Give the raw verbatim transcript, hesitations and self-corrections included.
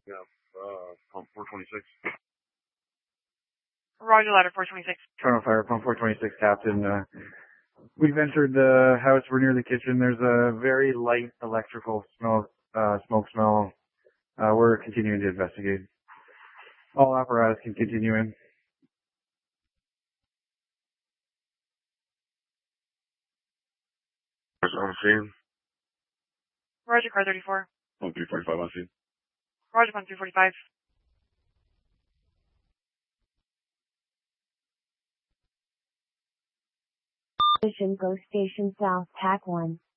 Yeah, uh, pump four twenty-six. Roger, ladder four twenty-six. Toronto Fire, pump four twenty-six, Captain. Uh, we've entered the house. We're near the kitchen. There's a very light electrical smell, uh, smoke smell. Uh, we're continuing to investigate. All apparatus can continue in. On scene. Roger, car thirty-four. Pump three forty-five on scene. Roger, pump three forty-five. Station, go station south, tack one.